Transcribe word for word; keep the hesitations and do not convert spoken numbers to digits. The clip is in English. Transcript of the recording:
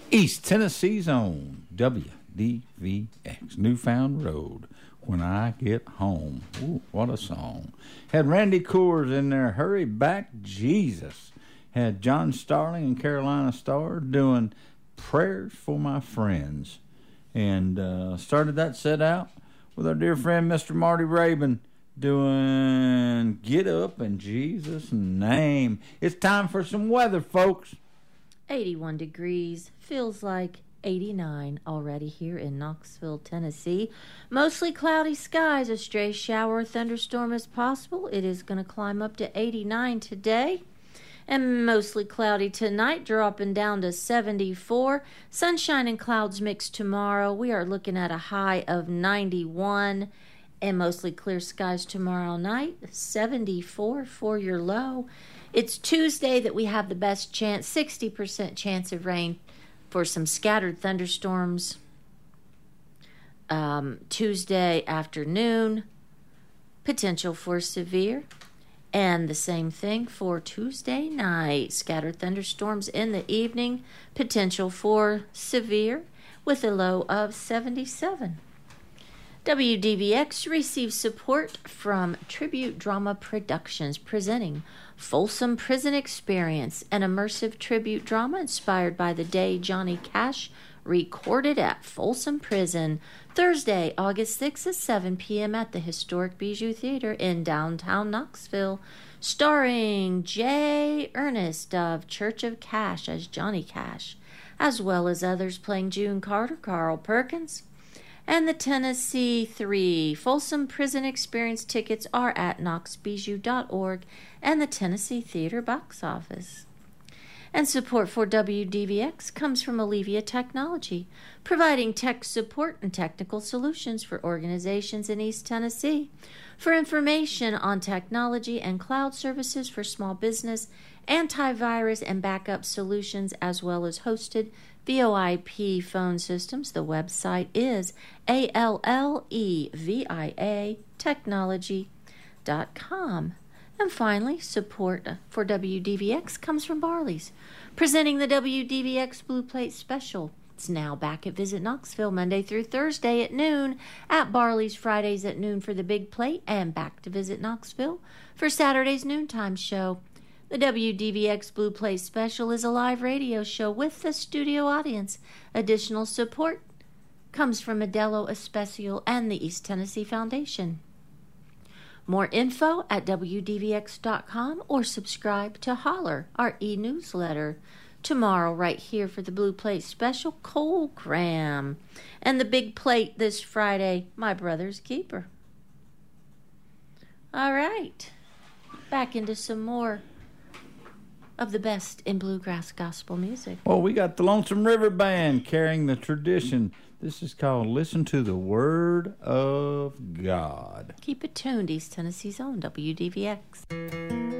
East Tennessee's own W D V X, Newfound Road, When I Get Home. Ooh, what a song. Had Randy Coors in there, Hurry Back Jesus. Had John Starling and Carolina Starr doing Prayers for My Friends. And uh, started that set out with our dear friend Mister Marty Rabin doing Get Up in Jesus' Name. It's time for some weather, folks. eighty-one degrees, feels like eighty-nine already here in Knoxville, Tennessee. Mostly cloudy skies, a stray shower or thunderstorm is possible. It is going to climb up to eighty-nine today. And mostly cloudy tonight, dropping down to seventy-four. Sunshine and clouds mixed tomorrow. We are looking at a high of ninety-one. And mostly clear skies tomorrow night, seventy-four for your low. It's Tuesday that we have the best chance, sixty percent chance of rain for some scattered thunderstorms. Um, Tuesday afternoon, potential for severe. And the same thing for Tuesday night. Scattered thunderstorms in the evening, potential for severe with a low of seventy-seven. W D V X receives support from Tribute Drama Productions, presenting Folsom Prison Experience, an immersive tribute drama inspired by the day Johnny Cash recorded at Folsom Prison, Thursday, August sixth at seven p.m. at the Historic Bijou Theater in downtown Knoxville, starring Jay Ernest of Church of Cash as Johnny Cash, as well as others playing June Carter, Carl Perkins, and the Tennessee Three. Folsom Prison Experience tickets are at knox bijou dot org and the Tennessee Theater box office. And support for W D V X comes from Allevia Technology, providing tech support and technical solutions for organizations in East Tennessee. For information on technology and cloud services for small business, antivirus and backup solutions, as well as hosted V O I P phone systems, the website is A L L E V I A technology dot com. And finally, support for W D V X comes from Barley's, presenting the W D V X Blue Plate Special. It's now back at Visit Knoxville Monday through Thursday at noon, at Barley's Fridays at noon for the Big Plate, and back to Visit Knoxville for Saturday's noontime show. The W D V X Blue Plate Special is a live radio show with a studio audience. Additional support comes from Modelo Especial and the East Tennessee Foundation. More info at W D V X dot com or subscribe to Holler, our e-newsletter. Tomorrow, right here for the Blue Plate Special, Cole Graham. And the Big Plate this Friday, My Brother's Keeper. All right. Back into some more of the best in bluegrass gospel music. Well, we got the Lonesome River Band carrying the tradition. This is called Listen to the Word of God. Keep it tuned, East Tennessee's own W D V X.